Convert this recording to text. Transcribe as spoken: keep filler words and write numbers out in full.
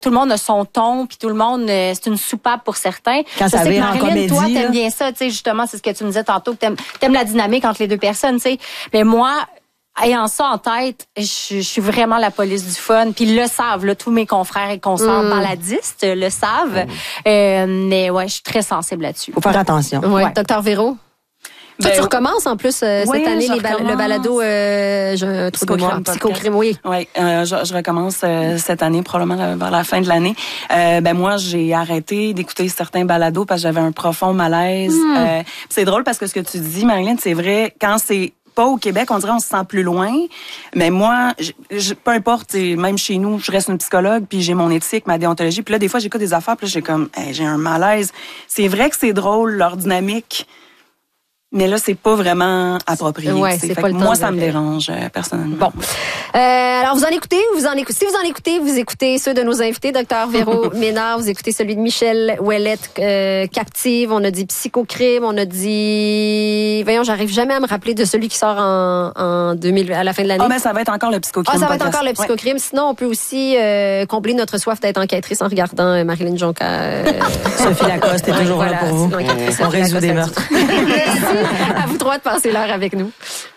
tout le monde a son ton, puis tout le monde, euh, c'est une soupape pour certains. Quand je ça sais que vire en Marilyn, comédie, toi, t'aimes là. bien ça, tu sais, justement, c'est ce que tu me disais tantôt, que t'aimes, t'aimes la dynamique entre les deux personnes, tu sais. Mais moi, ayant ça en tête, je, je suis vraiment la police du fun. Puis ils le savent, là, tous mes confrères et consoeurs Mm. baladistes le savent. Euh, mais ouais, je suis très sensible là-dessus. Faut faire attention. Ouais. Ouais. Docteur Véro? Toi, Ben, tu recommences en plus euh, oui, cette année je les bal- le recommence. balado euh, j'ai un trou de mémoire, Psychocrime Psychocrime, oui. Oui, euh, je, je recommence euh, cette année, probablement la- vers la fin de l'année. Euh, ben moi, j'ai arrêté d'écouter certains balados parce que j'avais un profond malaise. Mm. Euh, c'est drôle parce que ce que tu dis, Marilyn, c'est vrai, quand c'est pas au Québec, on dirait on se sent plus loin. Mais moi, je, je, peu importe, même chez nous, je reste une psychologue, puis j'ai mon éthique, ma déontologie. Puis là, des fois, j'écoute des affaires, puis là, j'ai comme, hey, j'ai un malaise. C'est vrai que c'est drôle, leur dynamique. Mais là, c'est pas vraiment approprié. Ouais, c'est c'est fait pas que le moi, temps ça de- me dérange, euh, personnellement. Bon. Euh, alors, vous en écoutez, vous en écoutez. Si vous en écoutez, vous écoutez ceux de nos invités, Docteur Véro Ménard, vous écoutez celui de Michel Ouellette, euh, Captive, on a dit Psychocrime, on a dit... Voyons, j'arrive jamais à me rappeler de celui qui sort en, en deux mille, à la fin de l'année. Ah, ben, ça va être encore le psychocrime. Ah, ça va être podcast. encore le Ouais. psychocrime. Sinon, on peut aussi euh, combler notre soif d'être enquêtrice en regardant euh, Marilyn Jonca. Euh, Sophie Lacoste est toujours voilà, là pour vous. sinon, enquêtrice On Sophie résout Lacoste des à meurtres. Merci à vous trois de passer l'heure avec nous.